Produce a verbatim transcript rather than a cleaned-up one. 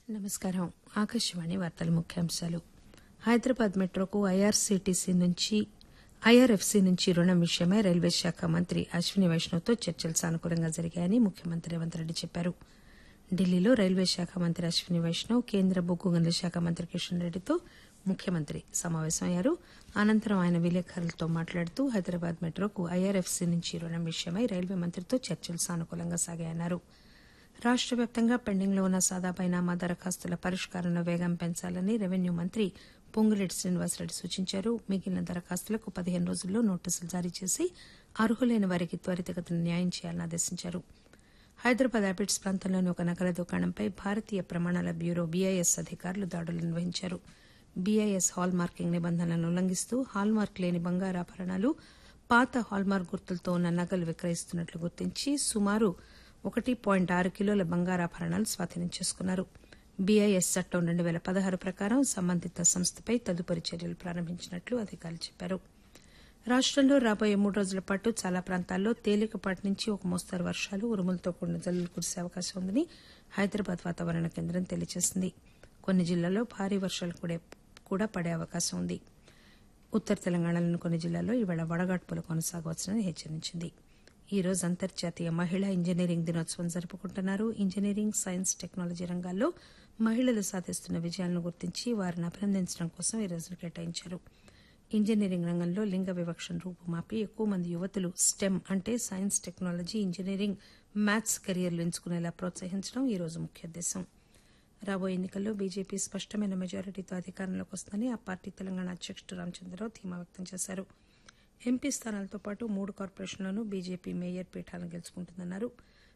నమస్కారం. ఆకాశవాణి వార్తల ముఖ్యాంశాలు. హైదరాబాద్ మెట్రోకు ఐఆర్సీటీసీ నుంచి ఐఆర్ఎఫ్సీ నుంచి రుణం విషయమై రైల్వే శాఖ మంత్రి అశ్విని వైష్ణవ్తో చర్చలు సానుకూలంగా జరిగాయని ముఖ్యమంత్రి రేవంత్ రెడ్డి చెప్పారు. ఢిల్లీలో రైల్వే శాఖ మంత్రి అశ్విని వైష్ణవ్ కేంద్ర బొగ్గు గనుల శాఖ మంత్రి కిషన్ రెడ్డితో ముఖ్యమంత్రి సమావేశమయ్యారు. అనంతరం ఆయన విలేకరులతో మాట్లాడుతూ హైదరాబాద్ మెట్రోకు ఐఆర్ఎఫ్సీ నుంచి రుణం విషయమై రైల్వే మంత్రితో చర్చలు సానుకూలంగా సాగాయన్నారు. రాష్ట వ్యాప్తంగా పెండింగ్లో ఉన్న సాదా బైనామా దరఖాస్తుల పరిష్కారంలో వేగం పెంచాలని రెవెన్యూ మంత్రి పొంగులేటి శ్రీనివాసరెడ్డి సూచించారు. మిగిలిన దరఖాస్తులకు పదిహేను రోజుల్లో నోటీసులు జారీ చేసి అర్హులైన వారికి త్వరితగతిన న్యాయం చేయాలని ఆదేశించారు. హైదరాబాద్ అబిడ్స్ ప్రాంతంలోని ఒక నగల దుకాణంపై భారతీయ ప్రమాణాల బ్యూరో బీఐఎస్ అధికారులు దాడులు నిర్వహించారు. బీఐఎస్ హాల్ మార్కింగ్ నిబంధనలను ఉల్లంఘిస్తూ హాల్ మార్క్ లేని బంగారాభరణాలు, పాత హాల్ మార్క్ గుర్తులతో ఉన్న నగలు విక్రయిస్తున్నట్లు గుర్తించి సుమారు ఒకటి పాయింట్ ఆరు కిలోల బంగారాభరణాలు స్వాధీనం చేసుకున్నారు. బీఐఎస్ చట్టం రెండు పేల పదహారు ప్రకారం సంబంధిత సంస్థపై తదుపరి చర్యలు ప్రారంభించినట్లు అధికారులు చెప్పారు. రాష్టంలో రాబోయే మూడు రోజుల పాటు చాలా ప్రాంతాల్లో తేలికపాటి నుంచి ఒక మోస్తరు వర్షాలు, ఉరుములతో కూడిన జల్లులు కురిసే అవకాశం ఉందని హైదరాబాద్ వాతావరణ కేంద్రం తెలియజేసింది. కొన్ని జిల్లాల్లో భారీ వర్షాలు కూడా పడే అవకాశం ఉంది. ఉత్తర తెలంగాణలోని కొన్ని జిల్లాల్లో ఈవేళ వడగాడ్పులు కొనసాగవచ్చునని హెచ్చరించింది. ఈ రోజు అంతర్జాతీయ మహిళా ఇంజనీరింగ్ దినోత్సవం జరుపుకుంటున్నారు. ఇంజనీరింగ్, సైన్స్, టెక్నాలజీ రంగాల్లో మహిళలు సాధిస్తున్న విజయాలను గుర్తించి వారిని అభినందించడం కోసం ఈ రోజును కేటాయించారు. ఇంజనీరింగ్ రంగంలో లింగ వివక్షను రూపుమాపి ఎక్కువ మంది యువతులు స్టెమ్ అంటే సైన్స్, టెక్నాలజీ, ఇంజనీరింగ్, మ్యాథ్స్ కెరియర్లు ఎంచుకునేలా ప్రోత్సహించడం ఈ రోజు ముఖ్య ఉద్దేశం. రాబోయే ఎన్నికల్లో బీజేపీ స్పష్టమైన మెజారిటీతో అధికారంలోకి వస్తుందని ఆ పార్టీ తెలంగాణ అధ్యకుడు రామచంద్రరావు ధీమా వ్యక్తం చేశారు. ఎంపీ స్థానాలతో పాటు మూడు కార్పొరేషన్లను బీజేపీ మేయర్ పీఠాలను గెలుచుకుంటుందన్నారు.